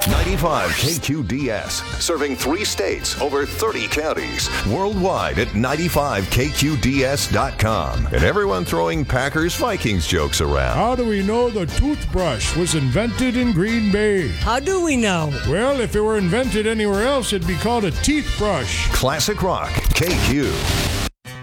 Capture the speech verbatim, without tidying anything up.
ninety-five K Q D S, serving three states, over thirty counties. Worldwide at ninety-five K Q D S dot com. And everyone throwing Packers Vikings jokes around. How do we know the toothbrush was invented in Green Bay? How do we know? Well, if it were invented anywhere else, it'd be called a teeth brush. Classic Rock, K Q.